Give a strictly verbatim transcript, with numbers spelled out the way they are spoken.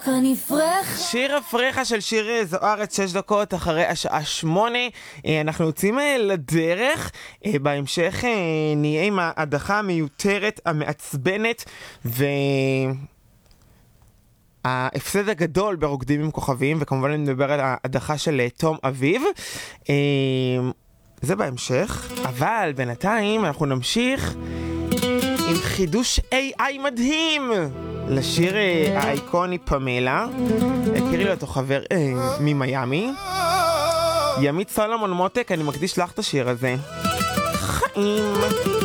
אני פרחה. שיר הפרחה של שיר זוארץ, שש דקות אחרי השעה שמונה. אנחנו יוצאים לדרך. בהמשך נהיה עם ההדחה המיותרת, המעצבנת וההפסד הגדול ברוקדים עם כוכבים, וכמובן אני מדבר על ההדחה של תום אביב. זה בהמשך, אבל בינתיים אנחנו נמשיך עם חידוש איי איי מדהים לשיר האיקוני פמלה. הכירי לו אותו חבר אה, ממיימי, ימית סולומון מותק. אני מקדיש לך את השיר הזה. חיים.